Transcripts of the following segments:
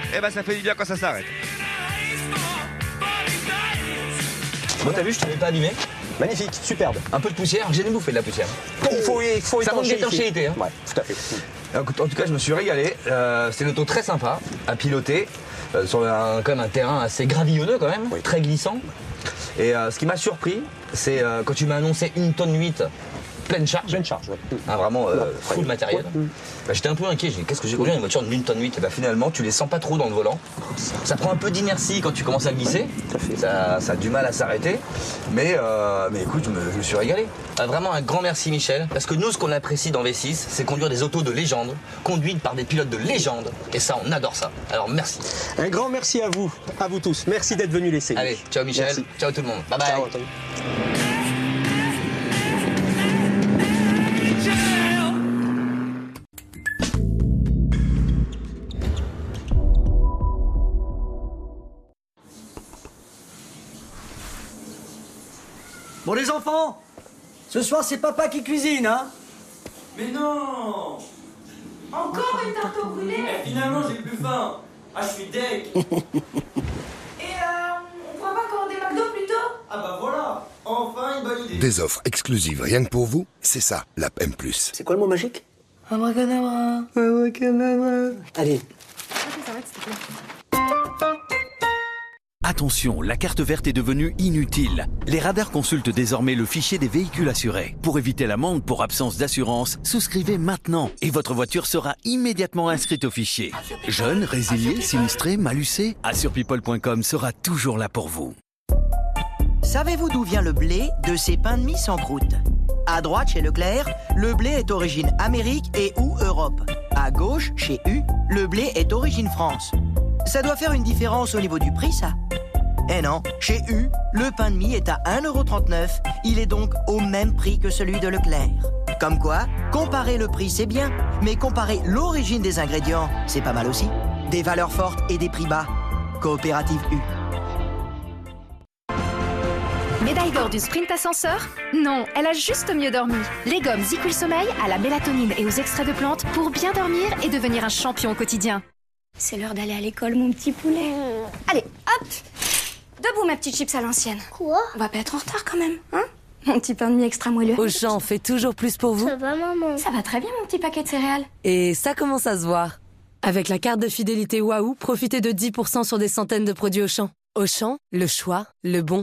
Et ben ça fait du bien quand ça s'arrête. Bon, t'as vu, je t'avais pas abîmé. Magnifique, superbe. Un peu de poussière, j'ai jamais bouffé de la poussière. Il faut Ça manque d'étanchéité. Hein. Ouais, tout à fait. En tout cas, je me suis régalé. C'est une auto très sympa à piloter, sur quand même un terrain assez gravillonneux quand même, très glissant. Et ce qui m'a surpris, c'est quand tu m'as annoncé 1 tonne 8 pleine charge. Pleine charge, ouais. Ah, vraiment full matériel. Bah, j'étais un peu inquiet, j'ai dit qu'est-ce que j'ai conduit une voiture de 1 tonne 8 et bah, finalement tu les sens pas trop dans le volant. Ça prend un peu d'inertie quand tu commences à glisser. Ça a du mal à s'arrêter. Mais écoute, je me suis régalé. Vraiment un grand merci Michel. Parce que nous ce qu'on apprécie dans V6, c'est conduire des autos de légende, conduites par des pilotes de légende. Et ça, on adore ça. Alors merci. Un grand merci à vous tous. Merci d'être venus l'essayer. Allez, ciao Michel, merci. Ciao tout le monde. Bye bye. Ciao, Anthony. Bon les enfants, ce soir c'est papa qui cuisine, hein? Mais non! Encore une tarte au brûlé? Eh, finalement j'ai plus faim! Ah, je suis deg! Et on pourra pas commander McDo plus tôt? Ah bah voilà! Enfin une bonne idée! Des offres exclusives rien que pour vous, c'est ça, l'app M+. C'est quoi le mot magique? Abracadabra. Abracadabra. Allez. Attention, la carte verte est devenue inutile. Les radars consultent désormais le fichier des véhicules assurés. Pour éviter l'amende pour absence d'assurance, souscrivez maintenant et votre voiture sera immédiatement inscrite au fichier. Jeune, résilié, sinistré, malucé, assurepeople.com sera toujours là pour vous. Savez-vous d'où vient le blé de ces pains de mie sans croûte? À droite, chez Leclerc, le blé est origine Amérique et ou Europe. À gauche, chez U, le blé est origine France. Ça doit faire une différence au niveau du prix, ça? Eh non, chez U, le pain de mie est à 1,39 €. Il est donc au même prix que celui de Leclerc. Comme quoi, comparer le prix, c'est bien, mais comparer l'origine des ingrédients, c'est pas mal aussi. Des valeurs fortes et des prix bas. Coopérative U. Médaille d'or du sprint ascenseur? Non, elle a juste mieux dormi. Les gommes Zicul Sommeil à la mélatonine et aux extraits de plantes pour bien dormir et devenir un champion au quotidien. C'est l'heure d'aller à l'école, mon petit poulet. Allez, hop! Debout, ma petite chips à l'ancienne. Quoi? On va pas être en retard quand même, hein? Mon petit pain de mie extra moelleux. Auchan fait toujours plus pour vous. Ça va, maman? Ça va très bien, mon petit paquet de céréales. Et ça commence à se voir. Avec la carte de fidélité Waouh, profitez de 10% sur des centaines de produits Auchan. Auchan, le choix, le bon.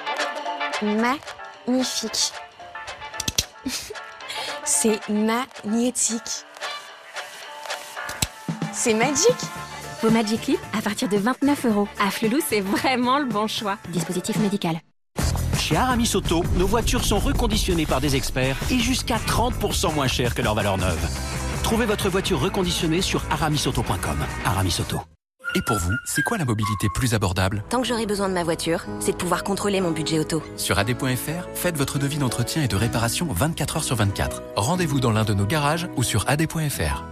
Magnifique. C'est magnétique. C'est magique. Vos Magic Clip à partir de 29 €. À Flelou, c'est vraiment le bon choix. Dispositif médical. Chez Aramis Auto, nos voitures sont reconditionnées par des experts et jusqu'à 30% moins chères que leur valeur neuve. Trouvez votre voiture reconditionnée sur aramisauto.com. Aramis Auto. Et pour vous, c'est quoi la mobilité plus abordable? Tant que j'aurai besoin de ma voiture, c'est de pouvoir contrôler mon budget auto. Sur AD.fr, faites votre devis d'entretien et de réparation 24 heures sur 24. Rendez-vous dans l'un de nos garages ou sur AD.fr.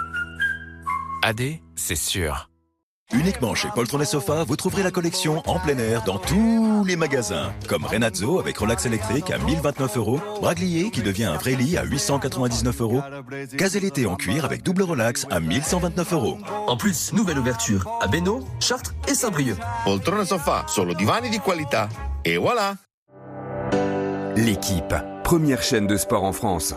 AD, c'est sûr. Uniquement chez Poltron et Sofa, vous trouverez la collection en plein air dans tous les magasins. Comme Renazzo avec relax électrique à 1029 €, Braglier qui devient un vrai lit à 899 €, Gazelle-été en cuir avec double relax à 1129 €. En plus, nouvelle ouverture à Bénaud, Chartres et Saint-Brieuc. Poltrone Sofa, solo divani di qualità. Et voilà. L'équipe, première chaîne de sport en France.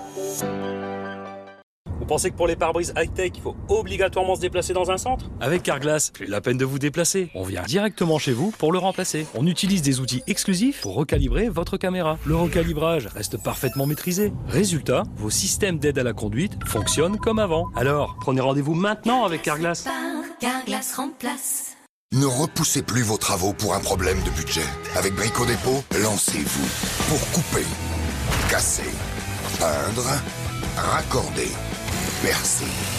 Vous pensez que pour les pare-brises high-tech, il faut obligatoirement se déplacer dans un centre? Avec Carglass, plus la peine de vous déplacer. On vient directement chez vous pour le remplacer. On utilise des outils exclusifs pour recalibrer votre caméra. Le recalibrage reste parfaitement maîtrisé. Résultat, vos systèmes d'aide à la conduite fonctionnent comme avant. Alors, prenez rendez-vous maintenant avec Carglass. Carglass remplace. Ne repoussez plus vos travaux pour un problème de budget. Avec Brico Dépôt, lancez-vous pour couper, casser, peindre, raccorder, percer.